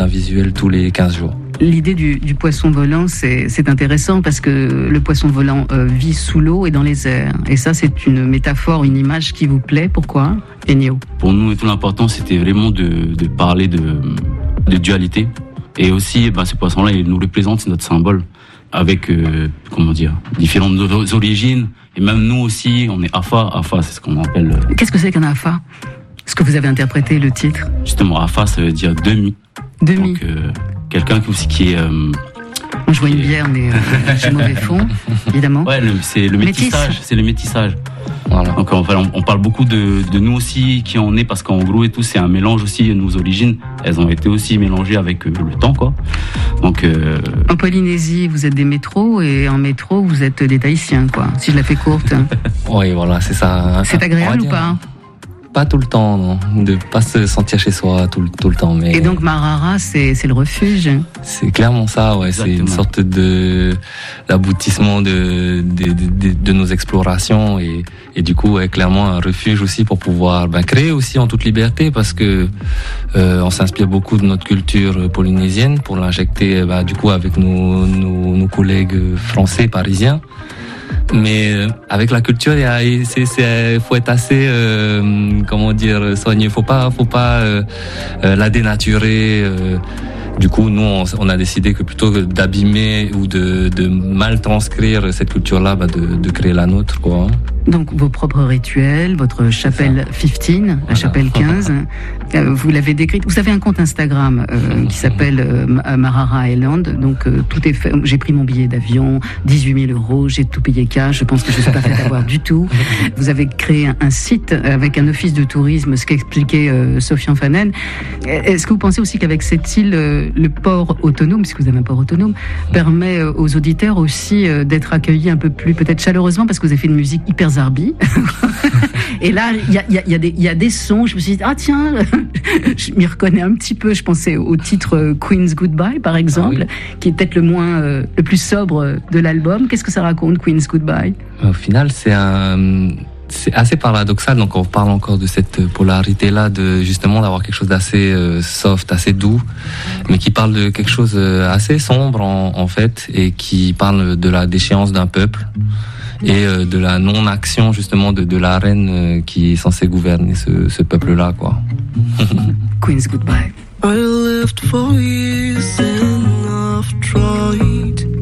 visuel tous les 15 jours. L'idée du poisson volant, c'est intéressant parce que le poisson volant vit sous l'eau et dans les airs. Et ça, c'est une métaphore, une image qui vous plaît. Pourquoi, Ennio? Pour nous, tout l'important, c'était vraiment de parler de dualité. Et aussi, ce poisson-là, il nous représente, c'est notre symbole. Avec, différentes origines. Et même nous aussi, on est Afa. Afa, c'est ce qu'on appelle. Qu'est-ce que c'est qu'un Afa? Est-ce que vous avez interprété le titre? Justement, Afa, ça veut dire demi. Demi. Donc, quelqu'un qui est... Moi, je vois une bière, mais j'ai mauvais fond, évidemment. Ouais, c'est le métissage. C'est le métissage. Voilà. Donc, on parle beaucoup de nous aussi, qui on est, parce qu'en gros et tout, c'est un mélange aussi. Nos origines, elles ont été aussi mélangées avec le temps, quoi. Donc, en Polynésie, vous êtes des métros, et en métro, vous êtes des Tahitiens, quoi. Si je la fais courte. Oui, voilà, c'est ça. C'est agréable ou pas? Pas tout le temps, non. De pas se sentir chez soi tout le temps. Mais et donc Marara, c'est le refuge. C'est clairement ça, ouais. Exactement. C'est une sorte de l'aboutissement de nos explorations et du coup, ouais, clairement un refuge aussi pour pouvoir créer aussi en toute liberté, parce que on s'inspire beaucoup de notre culture polynésienne pour l'injecter du coup avec nos collègues français, parisiens. Mais avec la culture, faut être assez, soigneux. Faut pas la dénaturer. Du coup, nous, on a décidé que plutôt que d'abîmer ou de mal transcrire cette culture-là, de créer la nôtre, quoi. Donc, vos propres rituels, votre chapelle 15, la chapelle 15, vous l'avez décrite. Vous avez un compte Instagram qui s'appelle Marara Island. Donc, tout est fait. J'ai pris mon billet d'avion, 18 000 €, j'ai tout payé cash. Je pense que je ne suis pas fait avoir du tout. Vous avez créé un site avec un office de tourisme, ce qu'expliquait Sofiane Fanen. Est-ce que vous pensez aussi qu'avec cette île, le port autonome, puisque vous avez un port autonome, permet aux auditeurs aussi d'être accueillis un peu plus, peut-être chaleureusement, parce que vous avez fait une musique hyper zarbi. Et là, il y a des sons, je me suis dit, tiens, je m'y reconnais un petit peu. Je pensais au titre Queen's Goodbye, par exemple, qui est peut-être le plus sobre de l'album. Qu'est-ce que ça raconte, Queen's Goodbye? Au final, c'est assez paradoxal. Donc, on parle encore de cette polarité-là, justement d'avoir quelque chose d'assez soft, assez doux, mais qui parle de quelque chose assez sombre en fait, et qui parle de la déchéance d'un peuple et de la non-action justement de la reine qui est censée gouverner ce peuple-là, quoi. Queen's Goodbye. I lived for years and I've tried